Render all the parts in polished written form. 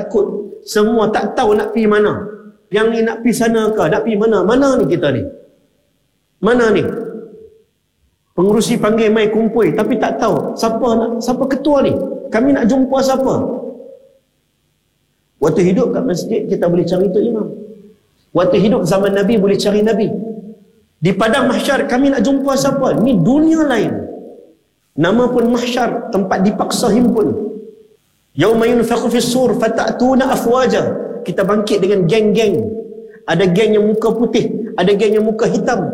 takut. Semua tak tahu nak pergi mana. Yang ni nak pergi sana ke? Nak pergi mana? Mana ni kita ni? Mana ni? Pengurusi panggil mai kumpul tapi tak tahu siapa ketua ni. Kami nak jumpa siapa? Waktu hidup kat masjid kita boleh cari tu imam. Waktu hidup zaman Nabi boleh cari Nabi. Di padang mahsyar kami nak jumpa siapa? Ni dunia lain. Nama pun mahsyar, tempat dipaksa himpun. Yauma yunfakhu fis sur fatatuna afwaja. Kita bangkit dengan geng-geng. Ada geng yang muka putih, ada geng yang muka hitam.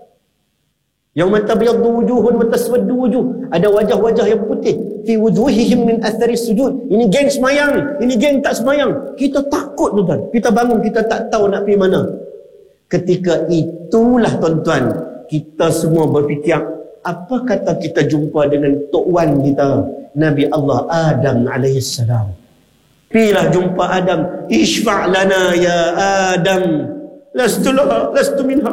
Yauma tabyaddu wujuhun wa taswaddu wujuh. Ada wajah-wajah yang putih. Fi wujuhihim min athari sujud. Ini geng semayang, ini geng tak semayang. Kita takut tuan. Kita bangun, kita tak tahu nak pergi mana. Ketika itulah tuan-tuan, kita semua berfikir, apa kata kita jumpa dengan Tok Wan kita, Nabi Allah Adam alaihissalam. Pilah jumpa Adam, isfa' lana ya Adam, lastu minha.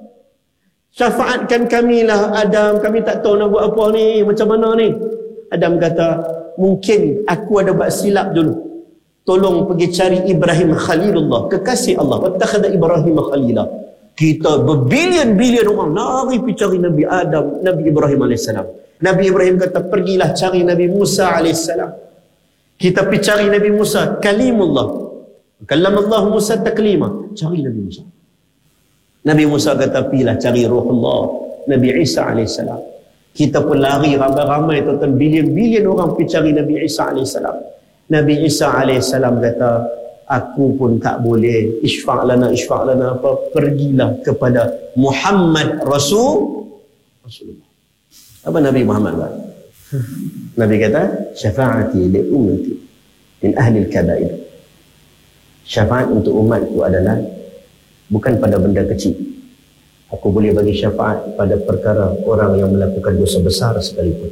Syafaatkan kamilah Adam, kami tak tahu nak buat apa ni, macam mana ni. Adam kata, mungkin aku ada buat silap dulu. Tolong pergi cari Ibrahim Khalilullah, kekasih Allah. Wattakhadha Ibrahim Khalila. Kita berbilion-bilion orang lari pergi cari Nabi Adam, Nabi Ibrahim AS. Nabi Ibrahim kata, pergilah cari Nabi Musa AS. Kita pergi cari Nabi Musa, kalimullah. Kallamallahu Musa taklima. Cari Nabi Musa. Nabi Musa kata, pergilah cari Ruhullah, Nabi Isa AS. Kita pun lari ramai-ramai, tuan-tuan, bilion-bilion orang pergi cari Nabi Isa AS. Nabi Isa AS kata, aku pun tak boleh, isfa' lana apa, pergilah kepada Muhammad Rasulullah. Apa Nabi Muhammad kata? Nabi kata, syafa'ati li ummati min ahli al-kabair. Syafaat untuk umatku adalah bukan pada benda kecil. Aku boleh bagi syafaat pada perkara orang yang melakukan dosa besar sekalipun.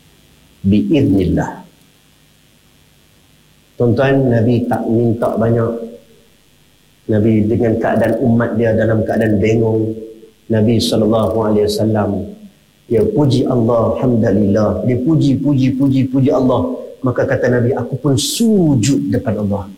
Biiznillah. Tuan-tuan, Nabi tak minta banyak. Nabi dengan keadaan umat dia dalam keadaan bengong, Nabi SAW, dia puji Allah, alhamdulillah. Dia puji Allah. Maka kata Nabi, aku pun sujud depan Allah.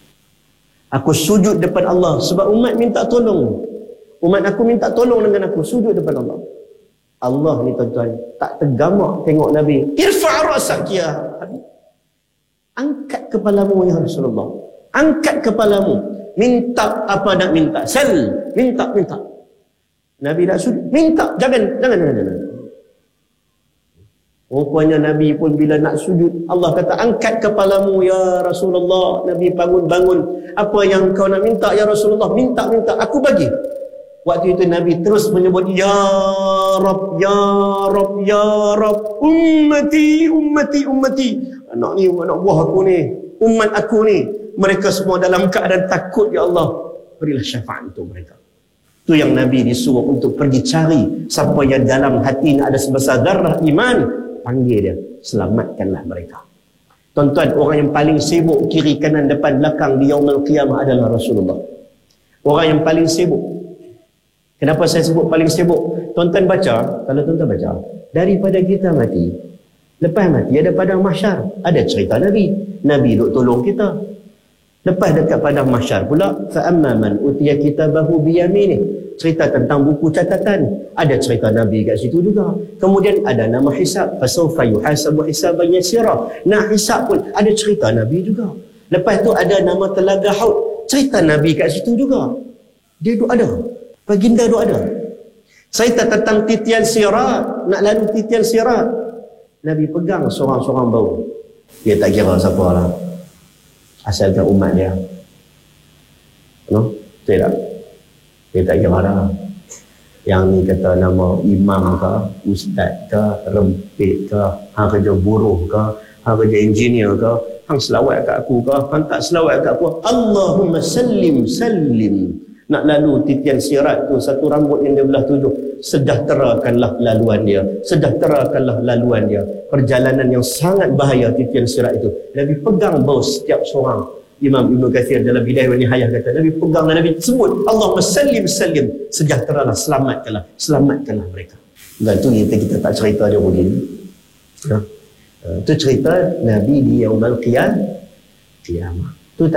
Aku sujud depan Allah sebab umat minta tolong. Umat aku minta tolong dengan aku, sujud depan Allah. Allah ni tuan-tuan tak tergamak tengok Nabi. Irfa' ra'sak ya Habib. Angkat kepalamu ya Rasulullah. Angkat kepalamu. Minta apa nak minta. Sel. Minta. Nabi dah sujud. Minta. Jangan. Rupanya Nabi pun bila nak sujud, Allah kata, angkat kepalamu ya Rasulullah. Nabi bangun. Apa yang kau nak minta ya Rasulullah? Minta. Aku bagi. Waktu itu Nabi terus menyebut, Ya Rab, ummati. Anak ni, anak buah aku ni, umat aku ni, mereka semua dalam keadaan takut, ya Allah. Berilah syafaat untuk mereka. Itu yang Nabi disuruh untuk pergi cari siapa yang dalam hatinya ada sebesar darah iman, panggil dia, selamatkanlah mereka. Tuan-tuan, orang yang paling sibuk kiri kanan depan belakang di yaumul qiyamah adalah Rasulullah. Orang yang paling sibuk. Kenapa saya sebut paling sibuk? Tuan-tuan baca, kalau tuan-tuan baca, daripada kita mati, lepas mati ada padang mahsyar, ada cerita Nabi. Nabi duk tolong kita. Lepas dekat padang mahsyar pula, fa amma man utiya kitabahu bi yaminih, cerita tentang buku catatan, ada cerita Nabi kat situ juga. Kemudian ada nama hisab, fasawfa yuhasabu hisaban yasira. Nah, hisab pun ada cerita Nabi juga. Lepas tu ada nama telaga Haud, cerita Nabi kat situ juga. Dia duk ada. Baginda duk ada. Cerita tentang titian sirat, nak lalu titian sirat, Nabi pegang seorang-seorang bau. Dia tak kira siapa lah, asalkan umat dia. No? Betul tak? Dia tak kira dah. Yang ni kata nama imam ke, ustaz ke, rempit ke, hang kerja buruh ke, hang kerja engineer ke, hang selawat kat aku ke, hang tak selawat kat aku, Allahumma sallim. Nak lalu titian sirat tu, satu rambut yang dia belah 7, sejahterakanlah laluan dia. Perjalanan yang sangat bahaya titian sirat itu. Nabi pegang bau setiap seorang. Imam Ibn Katsir dalam Bidayah wa Nihayah kata, Nabi pegang dan Nabi sebut, Allahumma sallim, sejahteralah, selamatkanlah mereka. Dan tu kita tak cerita dia begini. Itu cerita Nabi di yaumul qiyamah.